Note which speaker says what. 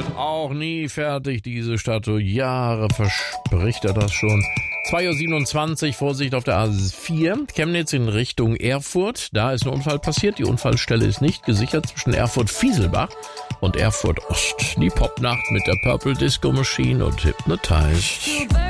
Speaker 1: Auch nie fertig, diese Statue. Jahre verspricht er das schon. 2:27 Uhr, Vorsicht auf der A4. Chemnitz in Richtung Erfurt. Da ist ein Unfall passiert. Die Unfallstelle ist nicht gesichert zwischen Erfurt-Fieselbach und Erfurt-Ost. Die Popnacht mit der Purple Disco Machine und Hypnotized.